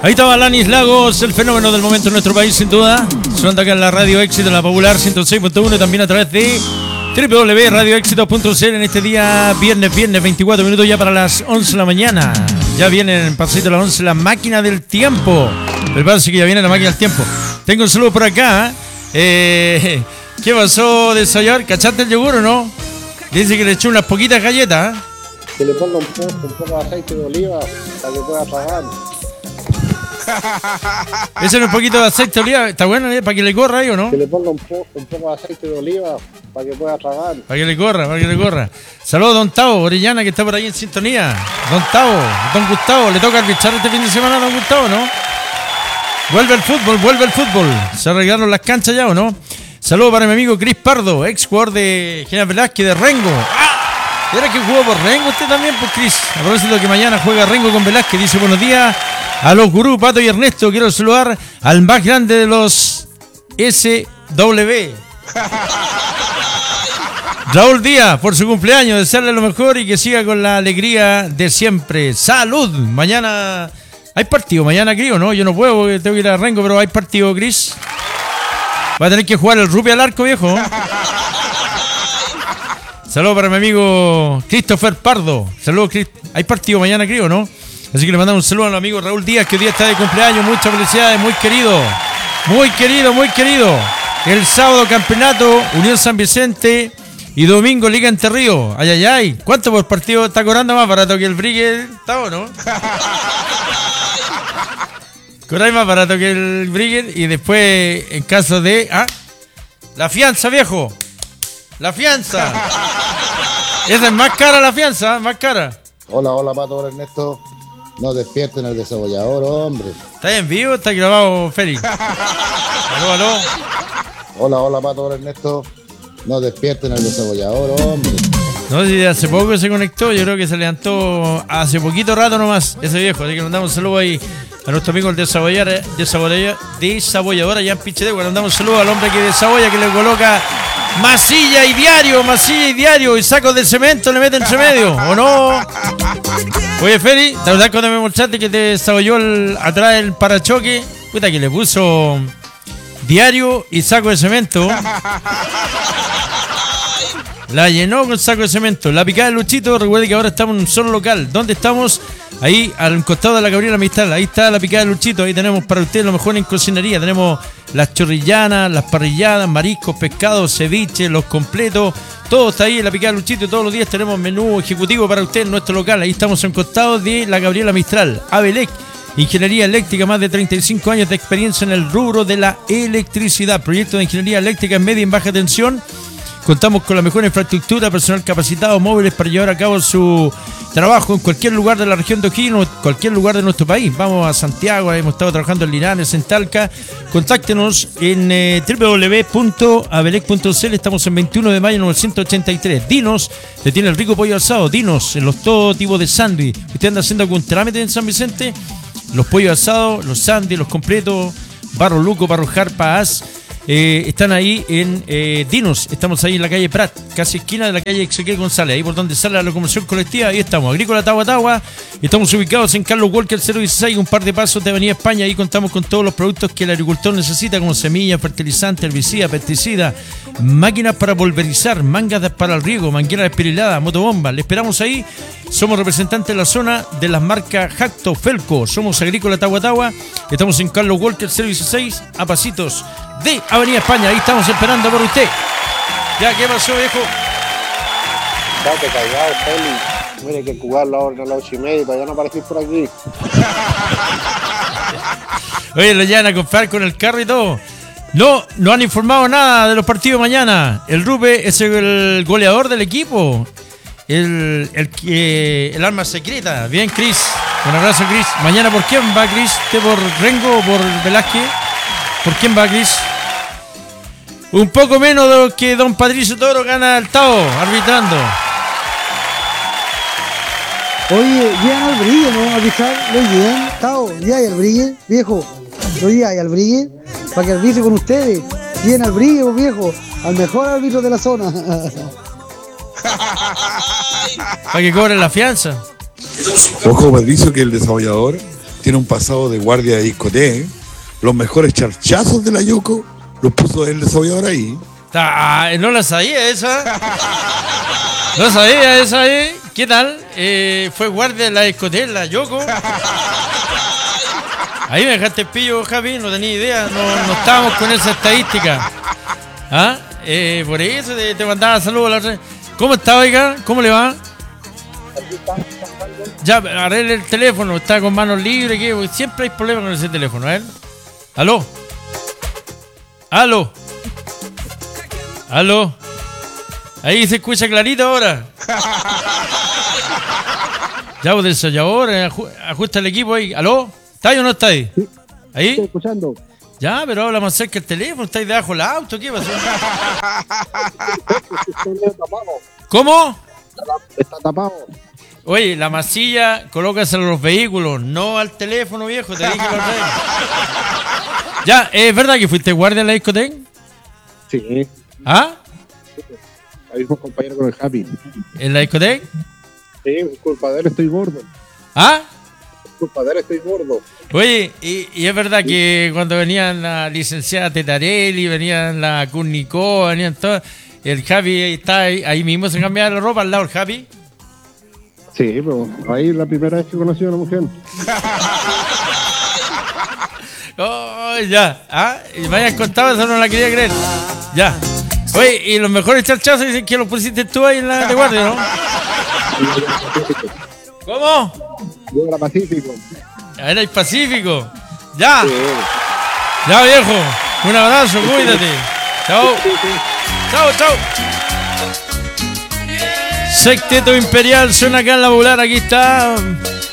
Ahí estaba Alanis Lagos, el fenómeno del momento en nuestro país, sin duda. Sonando acá en la Radio Éxito, en la Popular 106.1, también a través de www.radioexito.cl en este día, viernes 24 minutos ya para las 11 de la mañana. Ya viene en pasito a las 11 la máquina del tiempo. Me parece que ya viene la máquina del tiempo. Tengo un saludo por acá. ¿Qué pasó de Sayar? ¿Cachaste el yogur o no? Dice que le echó unas poquitas galletas. Que le ponga un poco de aceite de oliva para que pueda tragar. Ese es un poquito de aceite de oliva, está bueno, para que le corra ahí o no. Que le ponga un poco de aceite de oliva para que pueda tragar. Para que le corra. Saludos, don Tavo Orellana, que está por ahí en sintonía. Don Tavo, don Gustavo, le toca arbitrar este fin de semana a don Gustavo, ¿no? Vuelve el fútbol. ¿Se arreglaron las canchas ya o no? Saludos para mi amigo Cris Pardo, ex jugador de General Velázquez de Rengo. ¿Era que jugó por Rengo usted también, pues, Cris? A propósito que mañana juega Rengo con Velázquez, dice buenos días a los gurús Pato y Ernesto. Quiero saludar al más grande de los SW, Raúl Díaz, por su cumpleaños. Desearle lo mejor y que siga con la alegría de siempre. ¡Salud! Mañana hay partido, mañana, Cris, ¿o no? Yo no puedo porque tengo que ir a Rengo, pero hay partido, Cris. Va a tener que jugar el Rupi al arco, viejo. Saludos para mi amigo Christopher Pardo. Saludos, hay partido mañana, creo, ¿no? Así que le mandamos un saludo al amigo Raúl Díaz, que hoy día está de cumpleaños. Muchas felicidades, muy querido. El sábado campeonato, Unión San Vicente. Y domingo Liga Entre Ríos. Ay. ¿Cuánto por partido está cobrando más barato que el Brigel? ¿Está o no? Cobráis más barato que el Brigel. Y después, en caso de... la fianza, viejo. La fianza. Esa es más cara, la fianza, más cara. Hola, Pato, Ernesto. No despierten el desabollador, hombre. ¿Está en vivo o está grabado, Félix? Aló. Hola, Pato, Ernesto. No despierten el desabollador, hombre. No, si hace poco se conectó, yo creo que se levantó hace poquito rato nomás, ese viejo. Así que le mandamos un saludo ahí a nuestro amigo el desabollador allá en Pichedegua. Le mandamos un saludo al hombre que desabolla, que le coloca masilla y diario y sacos de cemento le mete entre medio, ¿o no? Oye, Feli, ¿te acordás cuando me mostraste que te desabolló atrás el parachoque? Puta, que le puso diario y saco de cemento. La llenó con saco de cemento. La picada de Luchito, recuerde que ahora estamos en un solo local. ¿Dónde estamos? Ahí al costado de la Gabriela Mistral. Ahí está la picada de Luchito. Ahí tenemos para ustedes lo mejor en cocinería. Tenemos las chorrillanas, las parrilladas, mariscos, pescados, ceviche, los completos. Todo está ahí en la picada de Luchito. Todos los días tenemos menú ejecutivo para ustedes en nuestro local. Ahí estamos en costado de la Gabriela Mistral. Abelec, ingeniería eléctrica, más de 35 años de experiencia en el rubro de la electricidad. Proyectos de ingeniería eléctrica en media y en baja tensión. Contamos con la mejor infraestructura, personal capacitado, móviles para llevar a cabo su trabajo en cualquier lugar de la región de O'Higgins, cualquier lugar de nuestro país. Vamos a Santiago, hemos estado trabajando en Linares, en Talca. Contáctenos en www.abelec.cl. Estamos en 21 de mayo 983. Dinos, te tiene el rico pollo asado. Dinos, en los todo tipos de sándwich. ¿Usted anda haciendo algún trámite en San Vicente? Los pollos asados, los sándwiches, los completos, Barro Luco, Barro Jarpa, As. Están ahí en Dinos. Estamos ahí en la calle Prat, casi esquina de la calle Ezequiel González, ahí por donde sale la locomoción colectiva. Ahí estamos, Agrícola Tagua. Estamos ubicados en Carlos Walker 016, un par de pasos de Avenida España. Ahí contamos con todos los productos que el agricultor necesita, como semillas, fertilizantes, herbicidas, pesticidas, máquinas para pulverizar, mangas para el riego, mangueras espiriladas, motobombas. Le esperamos ahí. Somos representantes de la zona de las marcas Jacto, Felco. Somos Agrícola Tagua. Estamos en Carlos Walker 016, a pasitos de Avenida España. Ahí estamos esperando por usted. Ya, ¿qué pasó, viejo? Date callado, Félix. Mire que jugarlo ahora a las 8:30, todavía no aparecís por aquí. Oye, le llegan a comprar con el carro y todo. No han informado nada de los partidos mañana. El Rupe es el goleador del equipo. El arma secreta. Bien, Cris. Un abrazo, Cris. Mañana, ¿por quién va, Cris? ¿Usted por Rengo o por Velázquez? ¿Por quién va, Cris? Un poco menos de lo que don Patricio Toro gana el Tao arbitrando. Oye, llegan al Brille, ¿no? Arbitrar, lo llegan, Tao, ya hay al Brille, viejo. Lo llegan al Brille, para que arbitre con ustedes. Llegan al Brille, viejo, al mejor árbitro de la zona. Para que cobren la fianza. Ojo, Patricio, que el desabollador tiene un pasado de guardia de discoteca. Los mejores charchazos de la Yoko los puso el desollador ahí. No la sabía esa. No sabía esa, ¿eh? ¿Qué tal? Fue guardia de la discoteca, la Yoko. Ahí me dejaste el pillo, Javi, no tenía idea. No estábamos con esa estadística. ¿Ah? Por eso te mandaba saludos a la otra. ¿Cómo está, oiga? ¿Cómo le va? Ya, arregle el teléfono, está con manos libres, ¿qué? Porque siempre hay problemas con ese teléfono, a ver. ¿Aló? ¿Aló? ¿Aló? Ahí se escucha clarito ahora. Ya, vos del sellador, ajusta el equipo ahí. ¿Aló? ¿Está ahí o no está ahí? Sí. ¿Ahí? Estoy escuchando. Ya, pero habla más cerca el teléfono, está ahí debajo del auto, ¿qué pasó? ¿Cómo? Está tapado. Oye, la masilla, colócasela a los vehículos, no al teléfono, viejo, te dije la otra vez. Ya, ¿es verdad que fuiste guardia en la discoteca? Sí. ¿Ah? El mismo compañero con el Happy. ¿En la discoteca? Sí, culpa de él estoy gordo. ¿Ah? Culpa de él estoy gordo. Oye, y es verdad que cuando venían la licenciada Tetarelli, venían la Kurnikó, venían todos, el Happy está ahí mismo, se cambiaba la ropa al lado del Happy. Sí, pero ahí es la primera vez que conocí a una mujer. Oh, ya, y me hayas contado, eso no la quería creer. Ya. Oye, y los mejores charchazos dicen que los pusiste tú ahí en la de guardia, ¿no? ¿Cómo? Yo era Pacífico. Era el Pacífico. Ya. Sí. Ya, viejo. Un abrazo, cuídate. Chao. Chao, chao. Sexteto Imperial suena acá en la Popular. Aquí está